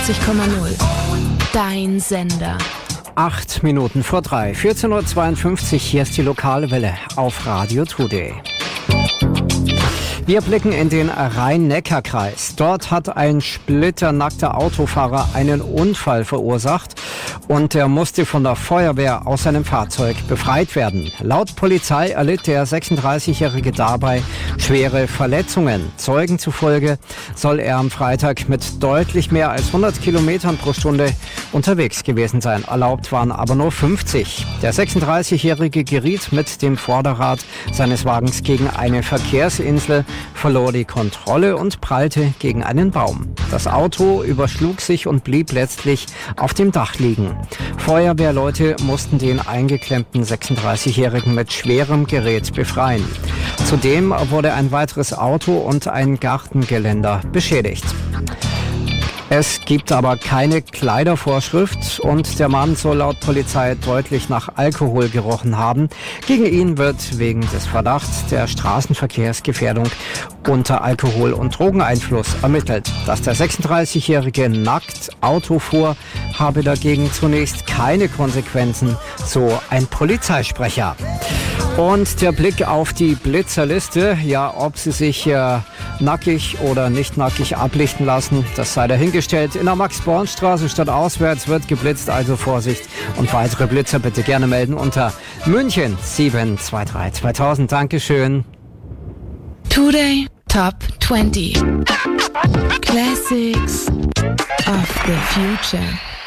94,0. Dein Sender. 8 Minuten vor 3, 14.52 Uhr, hier ist die lokale Welle auf Radio Today. Wir blicken in den Rhein-Neckar-Kreis. Dort hat ein splitternackter Autofahrer einen Unfall verursacht und er musste von der Feuerwehr aus seinem Fahrzeug befreit werden. Laut Polizei erlitt der 36-Jährige dabei schwere Verletzungen. Zeugen zufolge soll er am Freitag mit deutlich mehr als 100 Kilometern pro Stunde unterwegs gewesen sein. Erlaubt waren aber nur 50. Der 36-Jährige geriet mit dem Vorderrad seines Wagens gegen eine Verkehrsinsel, verlor die Kontrolle und prallte gegen einen Baum. Das Auto überschlug sich und blieb letztlich auf dem Dach liegen. Feuerwehrleute mussten den eingeklemmten 36-Jährigen mit schwerem Gerät befreien. Zudem wurde ein weiteres Auto und ein Gartengeländer beschädigt. Es gibt aber keine Kleidervorschrift und der Mann soll laut Polizei deutlich nach Alkohol gerochen haben. Gegen ihn wird wegen des Verdachts der Straßenverkehrsgefährdung unter Alkohol- und Drogeneinfluss ermittelt. Dass der 36-Jährige nackt Auto fuhr, habe dagegen zunächst keine Konsequenzen, so ein Polizeisprecher. Und der Blick auf die Blitzerliste, ja, ob sie sich nackig oder nicht nackig ablichten lassen, das sei dahingestellt. In der Max-Born-Straße stadtauswärts wird geblitzt, also Vorsicht. Und weitere Blitzer bitte gerne melden unter München 723 2000. Dankeschön. Today Top 20. Classics of the Future.